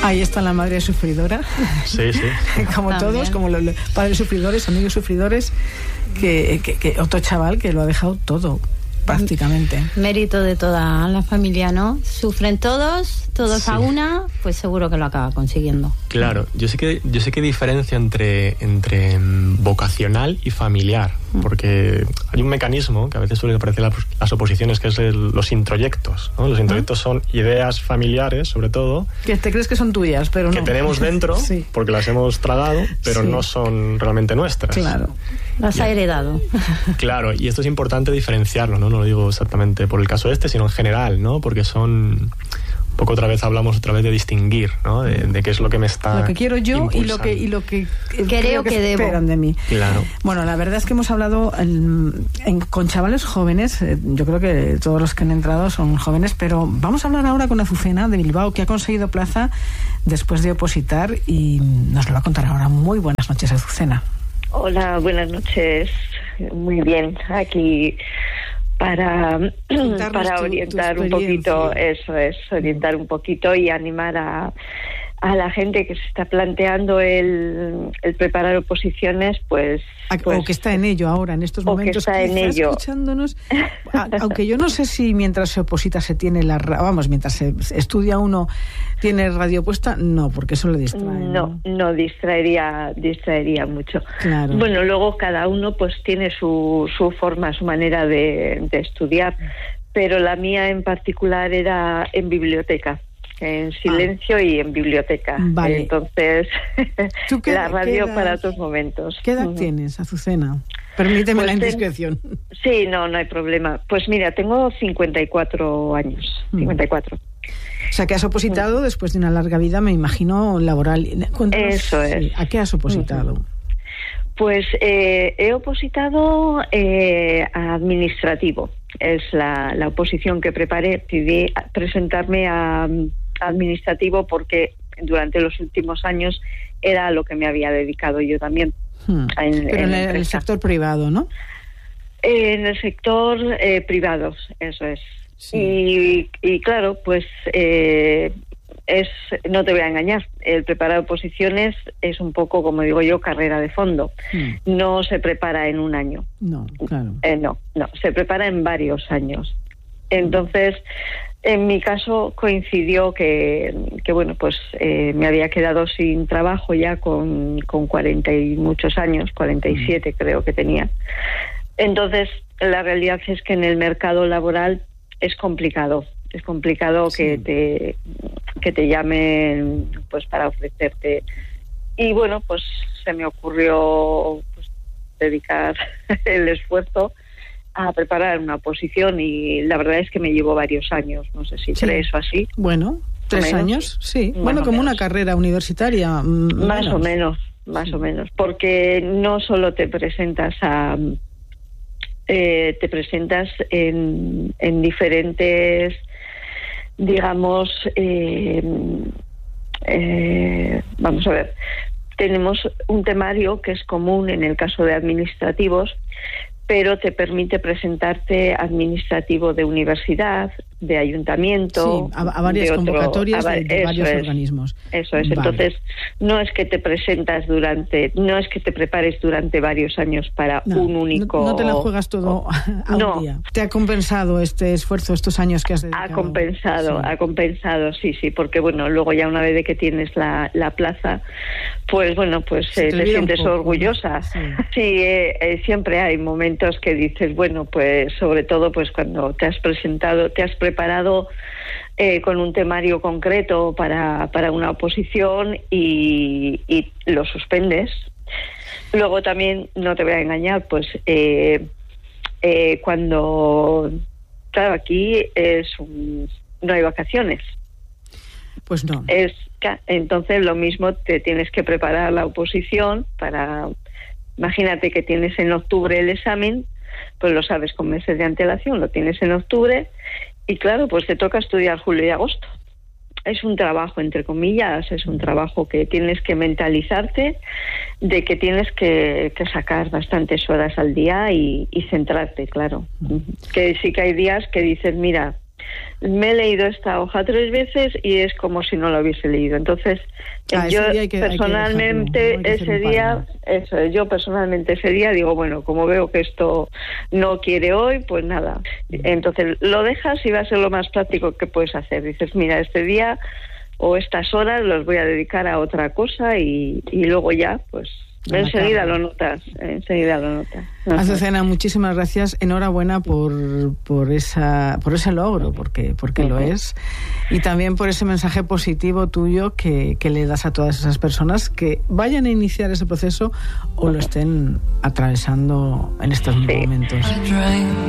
Ahí está la madre sufridora. Sí, sí. Como También. todos, como los padres sufridores, amigos sufridores, que otro chaval que lo ha dejado todo, prácticamente. Mérito de toda la familia, ¿no? Sufren todos Sí. a una, pues seguro que lo acaba consiguiendo. Claro, yo sé que diferencia entre vocacional y familiar, porque hay un mecanismo que a veces suele aparecer en las oposiciones, que es los introyectos, ¿no? Los introyectos son ideas familiares, sobre todo, Que te crees que son tuyas, pero no. que tenemos dentro, Sí. porque las hemos tragado, pero Sí. no son realmente nuestras. Claro. Las ha heredado. Claro, y esto es importante diferenciarlo, ¿no? No lo digo exactamente por el caso este, sino en general, ¿no? Porque son... Un poco hablamos otra vez de distinguir, ¿no? De qué es lo que me está Lo que quiero yo impulsando. y lo que Creo que debo. esperan de mí. Claro. Bueno, la verdad es que hemos hablado con chavales jóvenes. Yo creo que todos los que han entrado son jóvenes, pero vamos a hablar ahora con Azucena de Bilbao, que ha conseguido plaza después de opositar y nos lo va a contar ahora. Muy buenas noches, Azucena. Hola, buenas noches. Muy bien, aquí para orientar un poquito, eso es, orientar un poquito y animar a la gente que se está planteando el preparar oposiciones, pues o que está en ello ahora, en estos momentos, que está en ello, escuchándonos. Aunque yo no sé si mientras se oposita se tiene mientras se estudia uno tiene radio puesta, no, porque eso le distrae. No distraería mucho. Claro. Bueno, luego cada uno pues tiene su forma, su manera de estudiar, pero la mía en particular era en biblioteca. En silencio y en biblioteca. Vale. Entonces, la radio ¿qué edad, para otros momentos. ¿Qué edad tienes, Azucena? Permíteme Pues la indiscreción. Sí, no hay problema. Pues mira, tengo 54 años. 54. O sea, que has opositado después de una larga vida, me imagino, laboral. Cuéntanos, Eso es. Sí, ¿a qué has opositado? Pues he opositado a administrativo. Es la oposición que preparé. Decidí presentarme a administrativo porque durante los últimos años era a lo que me había dedicado yo también. Pero en el sector privado, ¿no? En el sector privado, eso es. Sí. Y claro, pues no te voy a engañar, el preparar oposiciones es un poco, como digo yo, carrera de fondo. No se prepara en un año. No, claro. No, se prepara en varios años. Entonces, en mi caso coincidió que bueno, pues me había quedado sin trabajo ya con 40 y muchos años, 47 creo que tenía. Entonces, la realidad es que en el mercado laboral es complicado sí. que te llamen pues para ofrecerte. Y bueno, pues se me ocurrió pues, dedicar el esfuerzo a preparar una oposición y la verdad es que me llevó varios años, no sé si 3 o así. Bueno, 3 años, sí. Bueno, como una carrera universitaria. Más o menos, porque no solo te presentas te presentas en diferentes, digamos, vamos a ver, tenemos un temario que es común en el caso de administrativos, pero te permite presentarte administrativo de universidad, de ayuntamiento, sí, a varias convocatorias de varios organismos. Eso es. Vale. Entonces, no es que te prepares durante varios años para un único. No te la juegas todo a un día. ¿Te ha compensado este esfuerzo, estos años que has dedicado? Ha compensado, sí, porque bueno, luego ya una vez de que tienes la plaza, pues bueno, pues te sientes poco, orgullosa. ¿No? Sí, siempre hay momentos que dices, bueno, pues sobre todo pues cuando te has preparado con un temario concreto para una oposición y lo suspendes. Luego también, no te voy a engañar, pues cuando, claro, aquí no hay vacaciones. Pues no. Entonces lo mismo, te tienes que preparar la oposición imagínate que tienes en octubre el examen, pues lo sabes con meses de antelación, lo tienes en octubre y claro, pues te toca estudiar julio y agosto. Es un trabajo, entre comillas, es un trabajo que tienes que mentalizarte de que tienes que sacar bastantes horas al día y centrarte, claro. Que sí que hay días que dices, mira, me he leído esta hoja 3 veces y es como si no la hubiese leído. Entonces, yo personalmente ese día digo, bueno, como veo que esto no quiere hoy, pues nada. Entonces lo dejas y va a ser lo más práctico que puedes hacer. Dices, mira, este día o estas horas los voy a dedicar a otra cosa y luego ya, pues enseguida lo notas. Azucena, muchísimas gracias. Enhorabuena por ese logro, porque lo es, y también por ese mensaje positivo tuyo que le das a todas esas personas que vayan a iniciar ese proceso o lo estén atravesando en estos momentos.